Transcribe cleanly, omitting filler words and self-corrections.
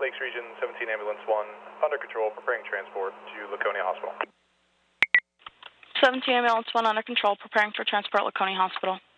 Lakes Region 17 Ambulance 1, under control, preparing transport to Laconia Hospital. 17 Ambulance 1 under control, preparing for transport Laconia Hospital.